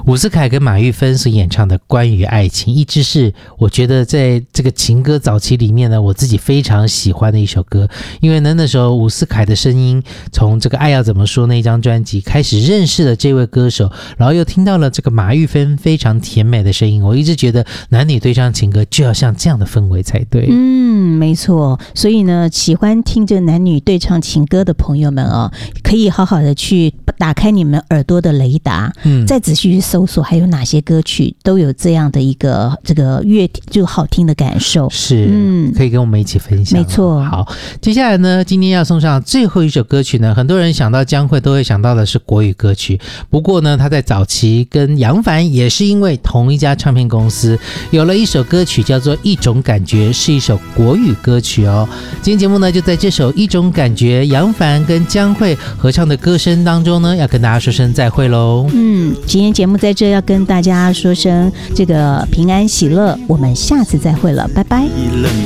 伍思凯跟马玉芬所演唱的《关于爱情》，一直是我觉得在这个情歌早期里面呢，我自己非常喜欢的一首歌。因为呢，那时候伍思凯的声音从这个《爱要怎么说》那张专辑开始认识了这位歌手，然后又听到了这个马玉芬非常甜美的声音，我一直觉得男女对唱情歌就要像这样的氛围才对。 没错。所以呢，喜欢听这男女对唱情歌的朋友们哦，可以好好的去打开你们耳朵的雷达，再仔细去搜索还有哪些歌曲都有这样的一个这个就好听的感受。 是，可以跟我们一起分享。 没错。 好，接下来呢，今天要送上最后一首歌曲呢，很多人想到江蕙都会想到的是国语歌曲，不过呢，他在早期跟杨凡也是因为同一家唱片公司，有了一首歌曲叫做《一种感觉》，是一首国语歌曲哦。今天节目呢，就在这首《一种感觉》杨凡跟江蕙合唱的歌声当中呢，要跟大家说声再会喽。 今天节目在这要跟大家说声这个平安喜乐，我们下次再会了，拜拜。